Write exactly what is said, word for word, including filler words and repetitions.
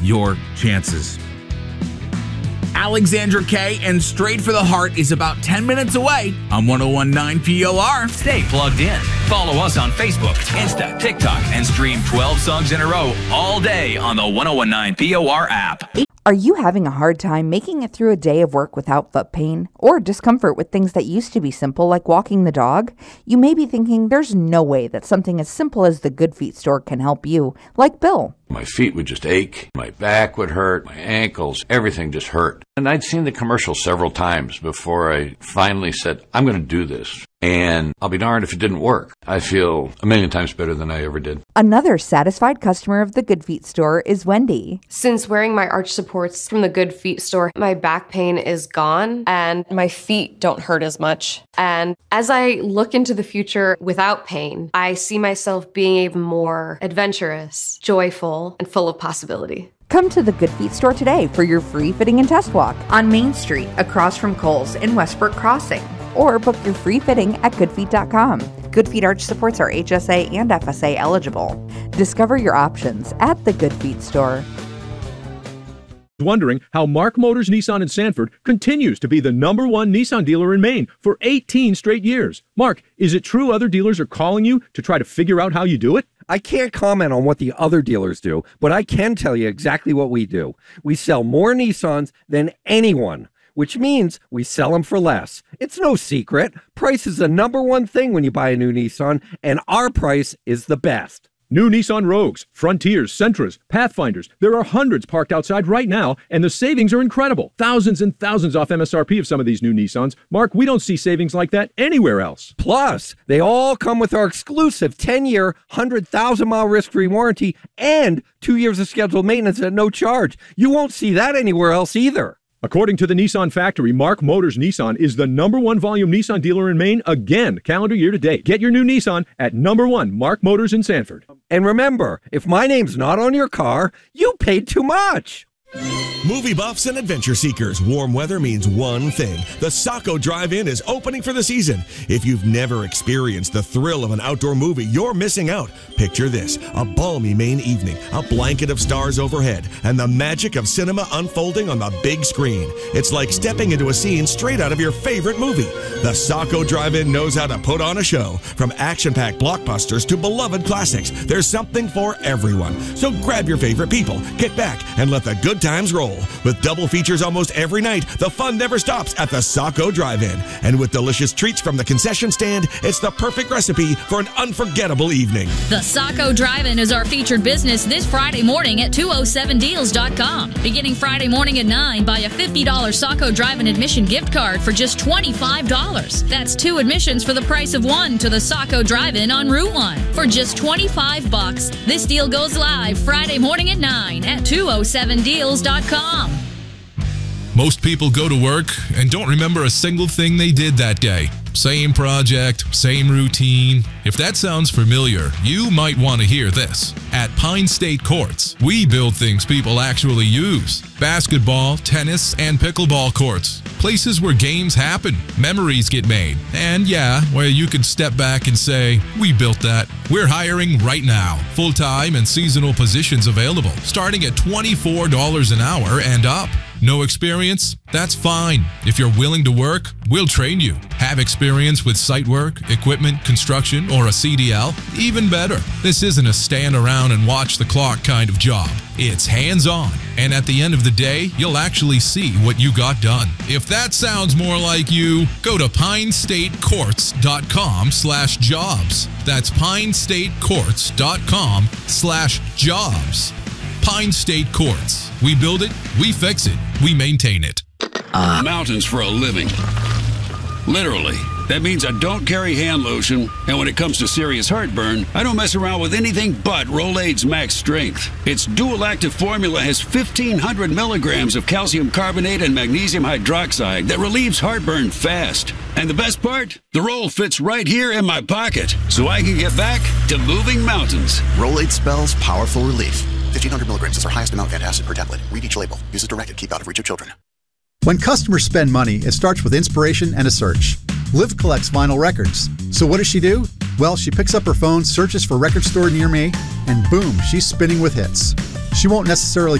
your chances. Alexandra Kay and Straight for the Heart is about ten minutes away on one oh one point nine P O R. Stay plugged in. Follow us on Facebook, Insta, TikTok, and stream twelve songs in a row all day on the one oh one point nine P O R app. Are you having a hard time making it through a day of work without foot pain or discomfort with things that used to be simple like walking the dog? You may be thinking there's no way that something as simple as the Good Feet store can help you, like Bill. My feet would just ache, my back would hurt, my ankles, everything just hurt. And I'd seen the commercial several times before I finally said, I'm going to do this. And I'll be darned if it didn't work. I feel a million times better than I ever did. Another satisfied customer of the Good Feet store is Wendy. Since wearing my arch supports from the Good Feet store, my back pain is gone and my feet don't hurt as much. And as I look into the future without pain, I see myself being even more adventurous, joyful, and full of possibility. Come to the Good Feet store today for your free fitting and test walk on Main Street across from Kohl's in Westbrook Crossing. Or book your free fitting at good feet dot com. Good Feet arch supports are H S A and F S A eligible. Discover your options at the Good Feet store. Wondering how Mark Motors Nissan in Sanford continues to be the number one Nissan dealer in Maine for eighteen straight years. Mark, is it true other dealers are calling you to try to figure out how you do it? I can't comment on what the other dealers do, but I can tell you exactly what we do. We sell more Nissans than anyone, which means we sell them for less. It's no secret. Price is the number one thing when you buy a new Nissan, and our price is the best. New Nissan Rogues, Frontiers, Sentras, Pathfinders. There are hundreds parked outside right now, and the savings are incredible. Thousands and thousands off M S R P of some of these new Nissans. Mark, we don't see savings like that anywhere else. Plus, they all come with our exclusive ten-year, one hundred thousand mile risk-free warranty and two years of scheduled maintenance at no charge. You won't see that anywhere else either. According to the Nissan factory, Mark Motors Nissan is the number one volume Nissan dealer in Maine again, calendar year to date. Get your new Nissan at number one Mark Motors in Sanford. And remember, if my name's not on your car, you paid too much. Movie buffs and adventure seekers, warm weather means one thing. The Saco Drive-In is opening for the season. If you've never experienced the thrill of an outdoor movie, you're missing out. Picture this, a balmy Maine evening, a blanket of stars overhead, and the magic of cinema unfolding on the big screen. It's like stepping into a scene straight out of your favorite movie. The Saco Drive-In knows how to put on a show. From action-packed blockbusters to beloved classics, there's something for everyone. So grab your favorite people, kick back, and let the good times roll. With double features almost every night, the fun never stops at the Saco Drive-In. And with delicious treats from the concession stand, it's the perfect recipe for an unforgettable evening. The Saco Drive-In is our featured business this Friday morning at two oh seven deals dot com. Beginning Friday morning at nine, buy a fifty dollars Saco Drive-In admission gift card for just twenty-five dollars. That's two admissions for the price of one to the Saco Drive-In on Route one for just twenty-five bucks. This deal goes live Friday morning at nine at two oh seven deals dot com. Most people go to work and don't remember a single thing they did that day. Same project, same routine. If that sounds familiar, you might want to hear this. At Pine State Courts, we build things people actually use. Basketball, tennis, and pickleball courts. Places where games happen, memories get made, and yeah, where you can step back and say, we built that. We're hiring right now. Full-time and seasonal positions available, starting at twenty-four dollars an hour and up. No experience? That's fine. If you're willing to work, we'll train you. Have experience with site work, equipment, construction, or a C D L? Even better. This isn't a stand around and watch the clock kind of job. It's hands-on, and at the end of the day, you'll actually see what you got done. If that sounds more like you, go to pine state courts dot com slash jobs. That's pine state courts dot com slash jobs. Pine State Courts. We build it, we fix it, we maintain it. Uh. Mountains for a living. Literally. That means I don't carry hand lotion, and when it comes to serious heartburn, I don't mess around with anything but Rolaids Max Strength. Its dual-active formula has fifteen hundred milligrams of calcium carbonate and magnesium hydroxide that relieves heartburn fast. And the best part? The roll fits right here in my pocket, so I can get back to moving mountains. Rolaids spells powerful relief. fifteen hundred milligrams is our highest amount of antacid per tablet. Read each label. Use as directed. Keep out of reach of children. When customers spend money, it starts with inspiration and a search. Liv collects vinyl records. So what does she do? Well, she picks up her phone, searches for record store near me, and boom, she's spinning with hits. She won't necessarily